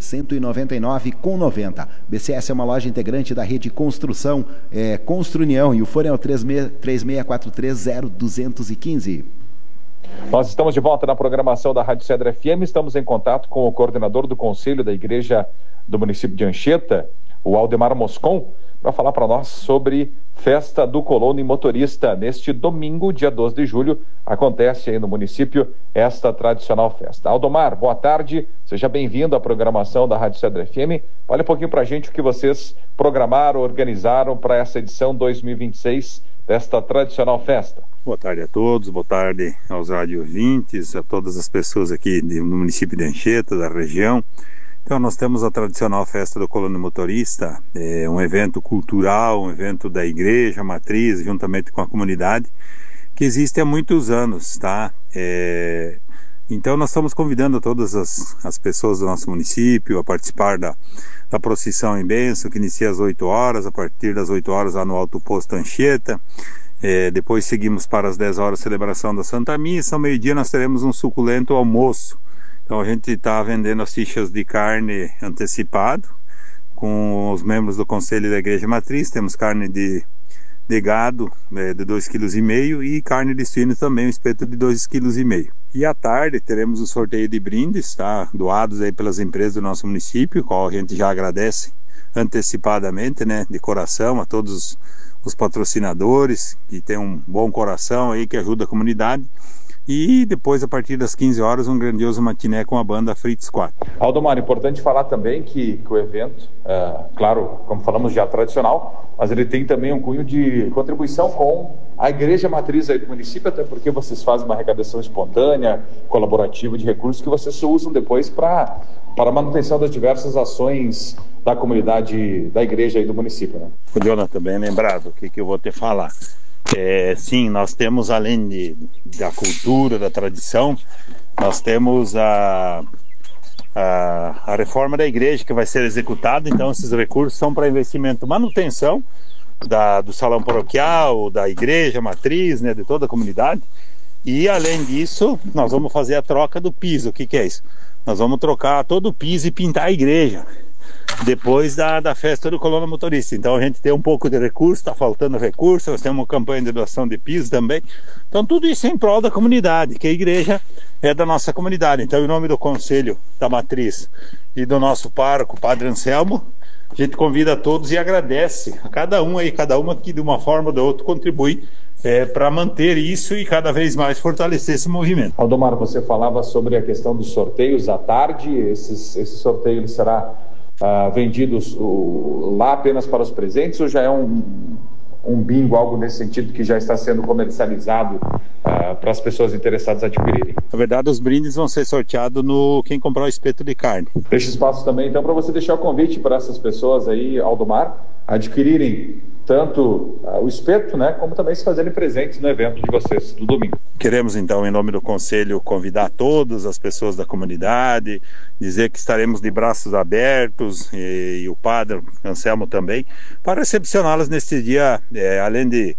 199,90. BCS é uma loja integrante da rede Construção Construnião e o fone é o 36430215. Nós estamos de volta na programação da Rádio Cedro FM, estamos em contato com o coordenador do Conselho da Igreja do município de Anchieta, o Aldemar Moscon, para falar para nós sobre Festa do Colono e Motorista. Neste domingo, dia 12 de julho, acontece aí no município esta tradicional festa. Aldemar, boa tarde, seja bem-vindo à programação da Rádio Cedro FM. Fale um pouquinho para a gente o que vocês programaram, organizaram para essa edição 2026 desta tradicional festa. Boa tarde a todos, boa tarde aos rádio ouvintes, a todas as pessoas aqui no município de Anchieta, da região. Então nós temos a tradicional Festa do Colono Motorista, um evento cultural, um evento da igreja matriz, juntamente com a comunidade, que existe há muitos anos, tá? Então nós estamos convidando todas as pessoas do nosso município a participar da procissão em bênção, que inicia às 8 horas, a partir das 8 horas lá no Alto Posto Anchieta. Depois seguimos para as 10 horas a celebração da Santa Missa. Ao meio-dia nós teremos um suculento almoço. Então a gente está vendendo as fichas de carne antecipado com os membros do Conselho da Igreja Matriz. Temos carne de gado de 2,5 kg e carne de suíno também, um espeto de 2,5 kg. E à tarde teremos o sorteio de brindes, tá? Doados aí pelas empresas do nosso município, qual a gente já agradece antecipadamente, né? De coração a todos os patrocinadores que tem um bom coração aí, que ajuda a comunidade. E depois, a partir das 15 horas, um grandioso matiné com a banda Fritz 4. Aldemar, importante falar também que o evento, claro, como falamos já tradicional, mas ele tem também um cunho de contribuição com a igreja matriz aí do município, até porque vocês fazem uma arrecadação espontânea, colaborativa de recursos que vocês usam depois para a manutenção das diversas ações da comunidade da igreja aí do município, né? O Jonathan, bem lembrado, o que eu vou te falar. Sim, nós temos, além da cultura, da tradição, nós temos a reforma da igreja que vai ser executada. Então esses recursos são para investimento, manutenção do salão paroquial, da igreja matriz, né, de toda a comunidade. E além disso, nós vamos fazer a troca do piso. O que é isso? Nós vamos trocar todo o piso e pintar a igreja depois da Festa do Colono Motorista. Então a gente tem um pouco de recurso, está faltando recurso, nós temos uma campanha de doação de piso também. Então tudo isso em prol da comunidade, que a igreja é da nossa comunidade. Então, em nome do Conselho da Matriz e do nosso pároco, Padre Anselmo, a gente convida a todos e agradece a cada um aí, cada uma que de uma forma ou de outra contribui para manter isso e cada vez mais fortalecer esse movimento. Aldemar, você falava sobre a questão dos sorteios à tarde. Esse sorteio ele será vendidos lá apenas para os presentes, ou já é um bingo, algo nesse sentido, que já está sendo comercializado para as pessoas interessadas adquirirem? Na verdade, os brindes vão ser sorteados no quem comprar o espeto de carne. Deixa espaço também, então, para você deixar o convite para essas pessoas aí, Aldemar, adquirirem tanto o espeto, né, como também se fazerem presentes no evento de vocês do domingo. Queremos então, em nome do Conselho, convidar todas as pessoas da comunidade, dizer que estaremos de braços abertos, e o Padre Anselmo também, para recepcioná-las neste dia, além de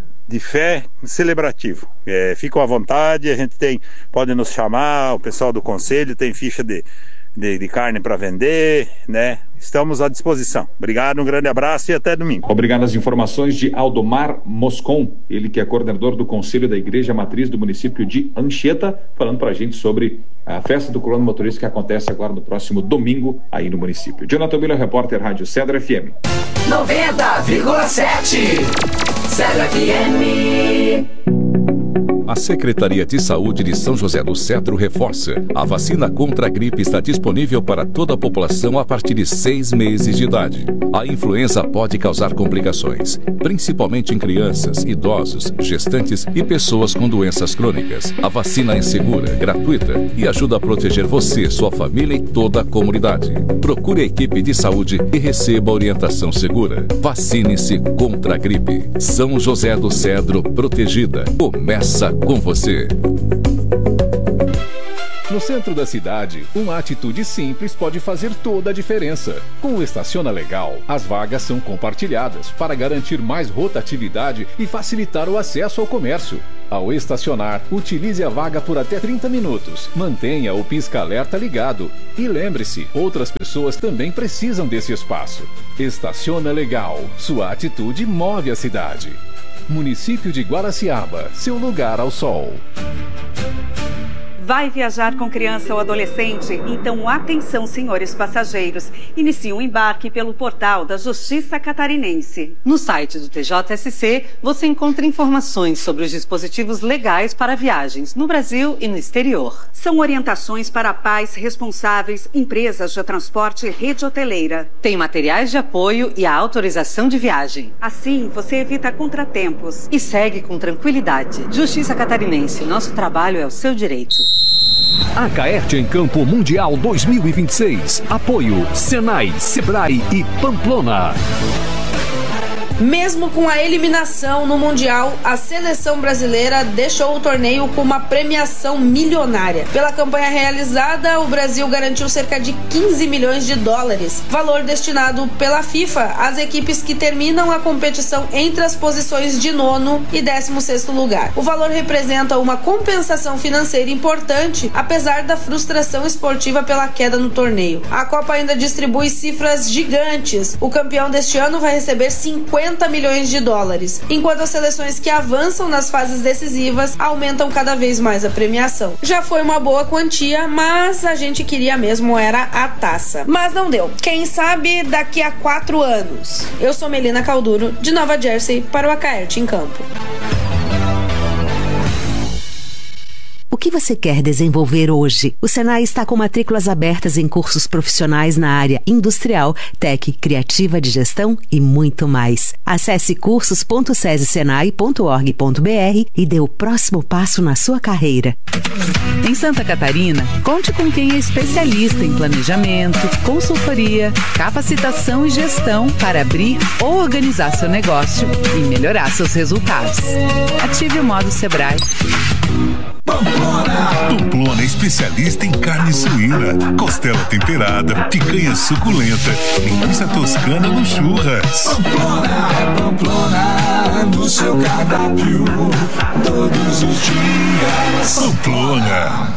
fé, celebrativo. Ficam à vontade, a gente pode nos chamar, o pessoal do Conselho tem ficha de carne para vender, né? Estamos à disposição. Obrigado, um grande abraço e até domingo. Obrigado às informações de Aldemar Moscon, ele que é coordenador do Conselho da Igreja Matriz do município de Anchieta, falando para a gente sobre a Festa do Colono Motorista que acontece agora no próximo domingo aí no município. Jonathan Miller, repórter Rádio Cedro FM. 90,7 Cedro FM. A Secretaria de Saúde de São José do Cedro reforça: a vacina contra a gripe está disponível para toda a população a partir de 6 meses de idade. A influenza pode causar complicações, principalmente em crianças, idosos, gestantes e pessoas com doenças crônicas. A vacina é segura, gratuita e ajuda a proteger você, sua família e toda a comunidade. Procure a equipe de saúde e receba orientação segura. Vacine-se contra a gripe. São José do Cedro protegida. Começa com você. No centro da cidade, uma atitude simples pode fazer toda a diferença. Com o Estaciona Legal, as vagas são compartilhadas para garantir mais rotatividade e facilitar o acesso ao comércio. Ao estacionar, utilize a vaga por até 30 minutos. Mantenha o pisca-alerta ligado. E lembre-se, outras pessoas também precisam desse espaço. Estaciona Legal. Sua atitude move a cidade. Município de Guaraciaba, seu lugar ao sol. Vai viajar com criança ou adolescente? Então atenção, senhores passageiros. Inicie um embarque pelo portal da Justiça Catarinense. No site do TJSC, você encontra informações sobre os dispositivos legais para viagens no Brasil e no exterior. São orientações para pais responsáveis, empresas de transporte e rede hoteleira. Tem materiais de apoio e a autorização de viagem. Assim, você evita contratempos. E segue com tranquilidade. Justiça Catarinense, nosso trabalho é o seu direito. A Caerte em Campo Mundial 2026. Apoio Senai, Sebrae e Pamplona. Mesmo com a eliminação no Mundial, a seleção brasileira deixou o torneio com uma premiação milionária. Pela campanha realizada, o Brasil garantiu cerca de 15 milhões de dólares, valor destinado pela FIFA às equipes que terminam a competição entre as posições de 9º e 16º lugar. O valor representa uma compensação financeira importante, apesar da frustração esportiva pela queda no torneio. A Copa ainda distribui cifras gigantes. O campeão deste ano vai receber 50 milhões de dólares, enquanto as seleções que avançam nas fases decisivas aumentam cada vez mais a premiação. Já foi uma boa quantia, mas a gente queria mesmo era a taça. Mas não deu. Quem sabe daqui a 4 anos. Eu sou Melina Calduro, de Nova Jersey, para o Caerte em Campo. O que você quer desenvolver hoje? O Senai está com matrículas abertas em cursos profissionais na área industrial, tech, criativa de gestão e muito mais. Acesse cursos.sesesenai.org.br e dê o próximo passo na sua carreira. Em Santa Catarina, conte com quem é especialista em planejamento, consultoria, capacitação e gestão para abrir ou organizar seu negócio e melhorar seus resultados. Ative o modo Sebrae. Pamplona é especialista em carne suína, costela temperada, picanha suculenta, linguiça toscana no churras. Pamplona, no seu cardápio, todos os dias. Pamplona.